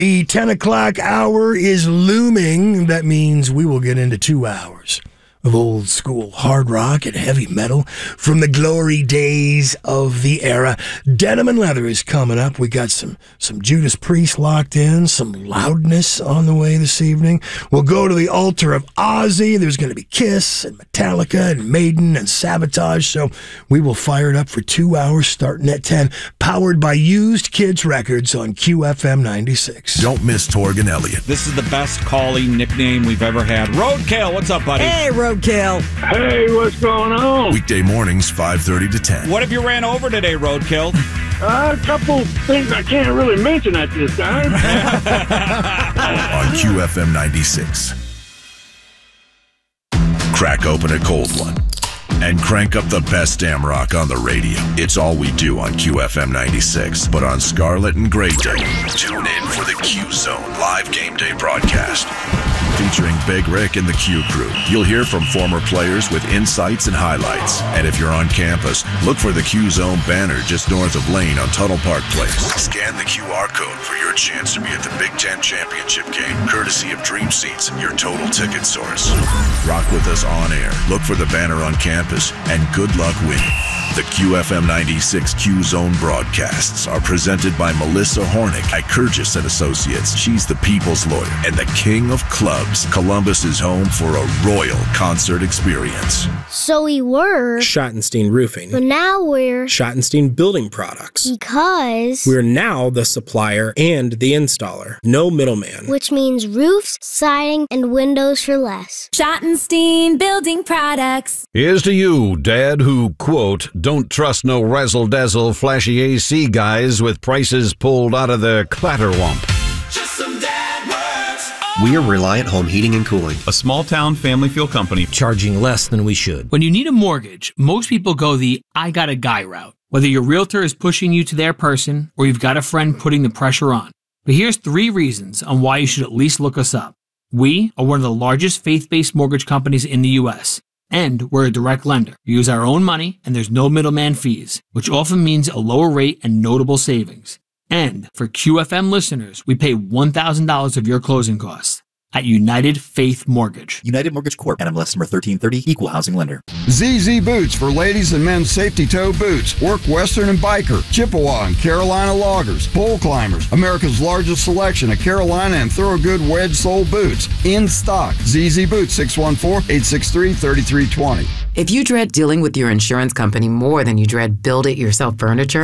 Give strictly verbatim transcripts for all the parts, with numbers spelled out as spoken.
The ten o'clock hour is looming. That means we will get into two hours of old school hard rock and heavy metal from the glory days of the era. Denim and Leather is coming up. We got some some Judas Priest locked in, some Loudness on the way this evening. We'll go to the altar of Ozzy. There's going to be Kiss and Metallica and Maiden and Sabotage. So we will fire it up for two hours starting at ten. Powered by Used Kids Records on Q F M ninety-six. Don't miss Torg and Elliott. This is the best calling nickname we've ever had. Roadkill, what's up, buddy? Hey, Roadkill. Hey, what's going on? Weekday mornings, five thirty to ten. What have you ran over today, Roadkill? Uh, a couple things I can't really mention at this time. On Q F M ninety-six. Crack open a cold one and crank up the best damn rock on the radio. It's all we do on Q F M ninety-six. But on Scarlet and Gray Day, tune in for the Q Zone live game day broadcast. Featuring Big Rick and the Q Crew. You'll hear from former players with insights and highlights. And if you're on campus, look for the Q Zone banner just north of Lane on Tuttle Park Place. Scan the Q R code for your chance to be at the Big Ten Championship game, courtesy of Dream Seats, your total ticket source. Rock with us on air. Look for the banner on campus, and good luck winning. The Q F M ninety-six Q Zone broadcasts are presented by Melissa Hornick at Kurgis and Associates. She's the people's lawyer and the king of clubs. Columbus is home for a royal concert experience. So we were Schottenstein Roofing, but now we're Schottenstein Building Products, because we're now the supplier and the installer. No middleman. Which means roofs, siding, and windows for less. Schottenstein Building Products. Here's to you, Dad, who, quote, don't trust no razzle-dazzle flashy A C guys with prices pulled out of their clatterwump. Just some dad words. We are Reliant Home Heating and Cooling, a small-town family fuel company charging less than we should. When you need a mortgage, most people go the I got a guy route. Whether your realtor is pushing you to their person or you've got a friend putting the pressure on. But here's three reasons on why you should at least look us up. We are one of the largest faith-based mortgage companies in the U S, and we're a direct lender. We use our own money, and there's no middleman fees, which often means a lower rate and notable savings. And for Q F M listeners, we pay one thousand dollars of your closing costs at United Faith Mortgage. United Mortgage Corp. N M L S number thirteen thirty, Equal Housing Lender. Z Z Boots for ladies and men's safety toe boots. Work Western and Biker, Chippewa and Carolina loggers, pole climbers. America's largest selection of Carolina and Thorogood wedge sole boots. In stock. Z Z Boots, six one four, eight six three, three three two zero. If you dread dealing with your insurance company more than you dread build-it-yourself furniture,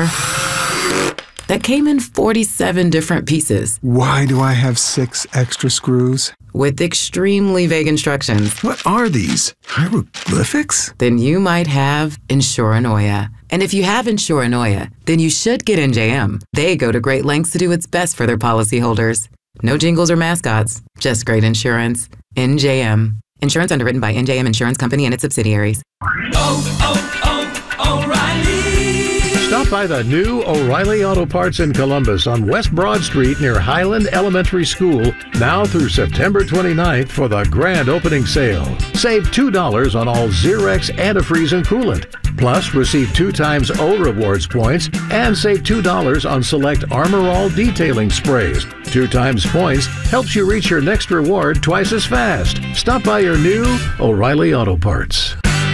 that came in forty-seven different pieces. Why do I have six extra screws? With extremely vague instructions. What are these? Hieroglyphics? Then you might have Insuranoia. And if you have Insuranoia, then you should get N J M. They go to great lengths to do its best for their policyholders. No jingles or mascots, just great insurance. N J M. Insurance underwritten by N J M Insurance Company and its subsidiaries. Oh, oh, oh, O'Reilly. Stop by the new O'Reilly Auto Parts in Columbus on West Broad Street near Highland Elementary School, now through September twenty-ninth for the grand opening sale. Save two dollars on all Xerox antifreeze and coolant. Plus, receive two times O Rewards points and save two dollars on select Armor All detailing sprays. Two times points helps you reach your next reward twice as fast. Stop by your new O'Reilly Auto Parts.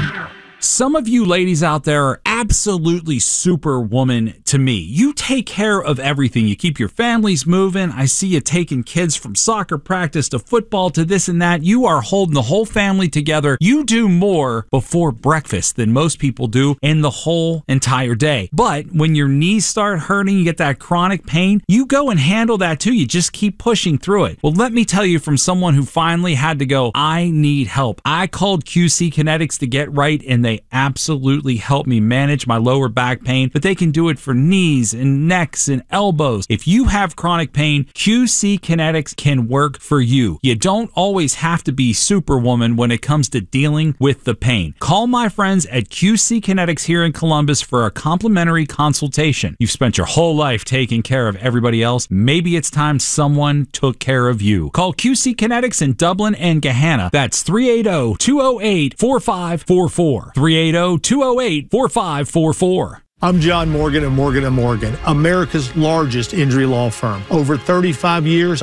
Some of you ladies out there are absolutely superwoman to me. You take care of everything. You keep your families moving. I see you taking kids from soccer practice to football to this and that. You are holding the whole family together. You do more before breakfast than most people do in the whole entire day. But when your knees start hurting, you get that chronic pain, you go and handle that too. You just keep pushing through it. Well, let me tell you from someone who finally had to go, I need help. I called Q C Kinetics to get right, and they absolutely help me manage my lower back pain, but they can do it for knees and necks and elbows. If you have chronic pain, Q C Kinetics can work for you. You don't always have to be superwoman when it comes to dealing with the pain. Call my friends at Q C Kinetics here in Columbus for a complimentary consultation. You've spent your whole life taking care of everybody else. Maybe it's time someone took care of you. Call Q C Kinetics in Dublin and Gahanna. That's three eight zero, two zero eight, four five four four. three eight zero, two zero eight, four five four four. I'm John Morgan of Morgan and Morgan, America's largest injury law firm. Over thirty-five years,